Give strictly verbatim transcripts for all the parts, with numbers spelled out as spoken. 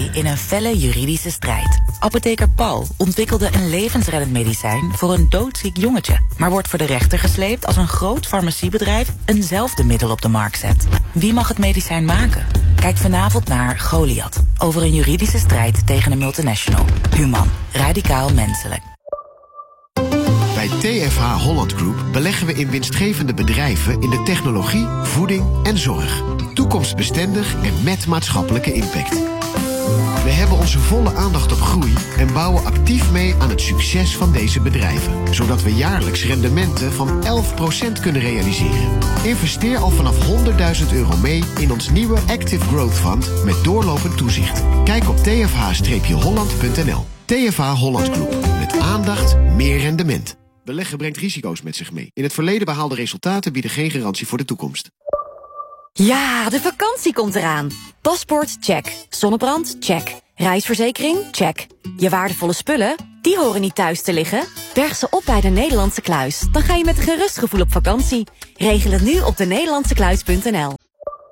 mee in een felle juridische strijd. Apotheker Paul ontwikkelde een levensreddend medicijn voor een doodziek jongetje, maar wordt voor de rechter gesleept als een groot farmaciebedrijf eenzelfde middel op de markt zet. Wie mag het medicijn maken? Kijk vanavond naar Goliath, over een juridische strijd tegen een multinational. Human, radicaal menselijk. Bij T F H Holland Group beleggen we in winstgevende bedrijven in de technologie, voeding en zorg. Toekomstbestendig en met maatschappelijke impact. We hebben onze volle aandacht op groei en bouwen actief mee aan het succes van deze bedrijven. Zodat we jaarlijks rendementen van elf procent kunnen realiseren. Investeer al vanaf honderdduizend euro mee in ons nieuwe Active Growth Fund met doorlopend toezicht. Kijk op t f h holland punt n l. T F H Holland Group. Met aandacht, meer rendement. Beleggen brengt risico's met zich mee. In het verleden behaalde resultaten bieden geen garantie voor de toekomst. Ja, de vakantie komt eraan. Paspoort, check. Zonnebrand, check. Reisverzekering, check. Je waardevolle spullen, die horen niet thuis te liggen. Berg ze op bij de Nederlandse Kluis. Dan ga je met een gerust gevoel op vakantie. Regel het nu op de nederlandse kluis punt n l.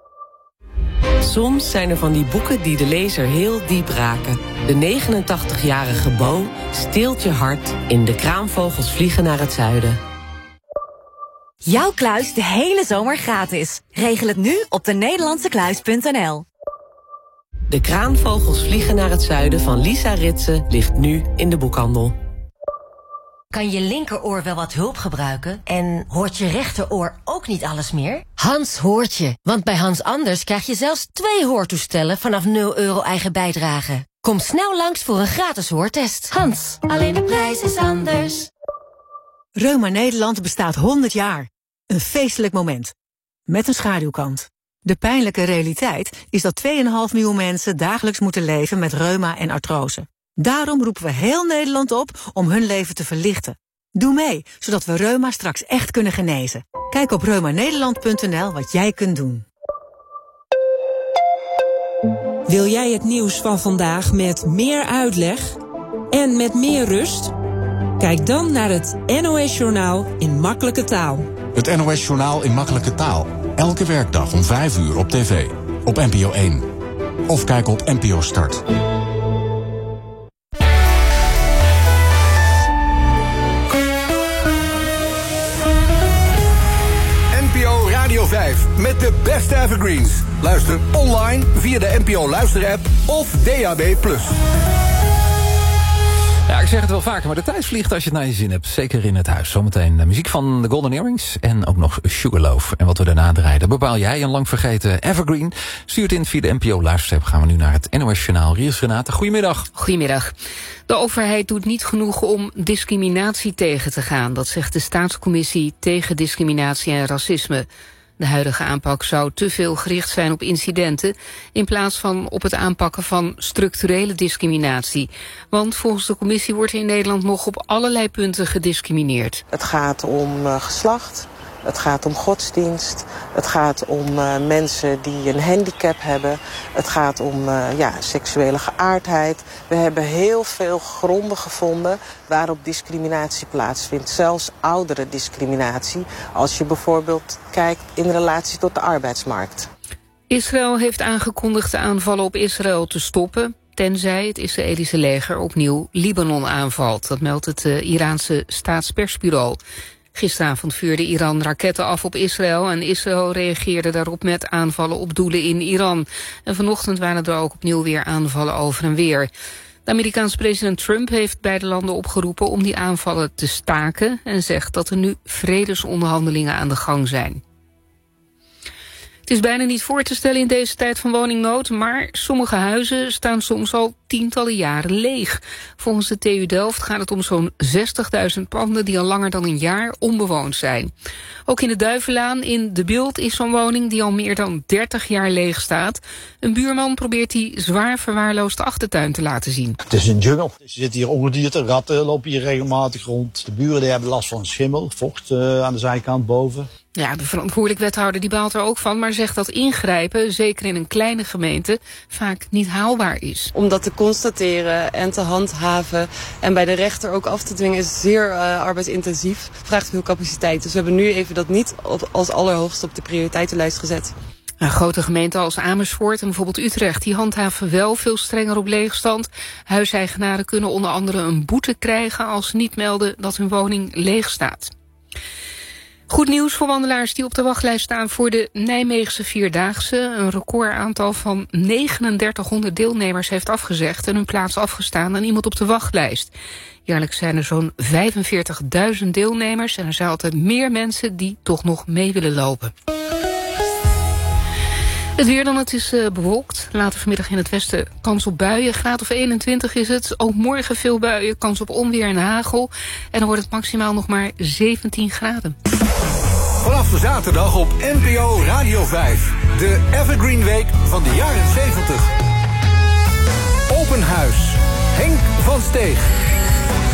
Soms zijn er van die boeken die de lezer heel diep raken. De negenentachtigjarige Bo steelt je hart in De kraamvogels vliegen naar het zuiden. Jouw kluis de hele zomer gratis. Regel het nu op de nederlandse kluis punt n l. De kraanvogels vliegen naar het zuiden van Lisa Ritsen ligt nu in de boekhandel. Kan je linkeroor wel wat hulp gebruiken? En hoort je rechteroor ook niet alles meer? Hans hoort je, want bij Hans Anders krijg je zelfs twee hoortoestellen vanaf nul euro eigen bijdrage. Kom snel langs voor een gratis hoortest. Hans, alleen de prijs is anders. Reuma Nederland bestaat honderd jaar. Een feestelijk moment. Met een schaduwkant. De pijnlijke realiteit is dat twee komma vijf miljoen mensen dagelijks moeten leven met reuma en artrose. Daarom roepen we heel Nederland op om hun leven te verlichten. Doe mee, zodat we reuma straks echt kunnen genezen. Kijk op reuma nederland punt n l wat jij kunt doen. Wil jij het nieuws van vandaag met meer uitleg en met meer rust? Kijk dan naar het N O S-journaal in makkelijke taal. Het N O S-journaal in makkelijke taal. Elke werkdag om vijf uur op tv. Op N P O één. Of kijk op N P O Start. N P O Radio vijf met de beste evergreens. Luister online via de N P O Luister-app of D A B plus. Ja, ik zeg het wel vaker, maar de tijd vliegt als je het naar je zin hebt. Zeker in het huis. Zometeen de muziek van de Golden Earrings en ook nog Sugarloaf. En wat we daarna draaien, bepaal jij. Een lang vergeten evergreen. Stuurt in via de N P O Luister-app. Gaan we nu naar het N O S-journaal. Ries Renate, goedemiddag. Goedemiddag. De overheid doet niet genoeg om discriminatie tegen te gaan. Dat zegt de Staatscommissie tegen discriminatie en racisme. De huidige aanpak zou te veel gericht zijn op incidenten in plaats van op het aanpakken van structurele discriminatie. Want volgens de commissie wordt er in Nederland nog op allerlei punten gediscrimineerd. Het gaat om uh, geslacht, het gaat om godsdienst, het gaat om uh, mensen die een handicap hebben, het gaat om uh, ja, seksuele geaardheid. We hebben heel veel gronden gevonden waarop discriminatie plaatsvindt. Zelfs oudere discriminatie, als je bijvoorbeeld kijkt in relatie tot de arbeidsmarkt. Israël heeft aangekondigd de aanvallen op Israël te stoppen, tenzij het Israëlische leger opnieuw Libanon aanvalt. Dat meldt het uh, Iraanse staatspersbureau. Gisteravond vuurde Iran raketten af op Israël en Israël reageerde daarop met aanvallen op doelen in Iran. En vanochtend waren er ook opnieuw weer aanvallen over en weer. De Amerikaanse president Trump heeft beide landen opgeroepen om die aanvallen te staken en zegt dat er nu vredesonderhandelingen aan de gang zijn. Het is bijna niet voor te stellen in deze tijd van woningnood, maar sommige huizen staan soms al tientallen jaren leeg. Volgens de T U Delft gaat het om zo'n zestigduizend panden die al langer dan een jaar onbewoond zijn. Ook in de Duivenlaan in De Bilt is zo'n woning die al meer dan dertig jaar leeg staat. Een buurman probeert die zwaar verwaarloosde achtertuin te laten zien. Het is een jungle. Er zitten hier ongedierte, ratten lopen hier regelmatig rond. De buren die hebben last van schimmel, vocht uh, aan de zijkant boven. Ja, de verantwoordelijk wethouder die baalt er ook van, maar zegt dat ingrijpen, zeker in een kleine gemeente, vaak niet haalbaar is. Om dat te constateren en te handhaven en bij de rechter ook af te dwingen is zeer uh, arbeidsintensief. Vraagt veel capaciteit. Dus we hebben nu even dat niet op, als allerhoogste op de prioriteitenlijst gezet. Een grote gemeenten als Amersfoort en bijvoorbeeld Utrecht... die handhaven wel veel strenger op leegstand. Huiseigenaren kunnen onder andere een boete krijgen... als ze niet melden dat hun woning leeg staat. Goed nieuws voor wandelaars die op de wachtlijst staan... voor de Nijmeegse Vierdaagse. Een recordaantal van drieduizend deelnemers heeft afgezegd... en hun plaats afgestaan aan iemand op de wachtlijst. Jaarlijks zijn er zo'n vijfenveertigduizend deelnemers... en er zijn altijd meer mensen die toch nog mee willen lopen. Het weer dan, het is uh, bewolkt. Later vanmiddag in het westen kans op buien. Graad of eenentwintig is het. Ook morgen veel buien, kans op onweer en hagel. En dan wordt het maximaal nog maar zeventien graden. Vanaf de zaterdag op N P O Radio vijf. De Evergreen Week van de jaren zeventig. Open huis. Henk van Steeg.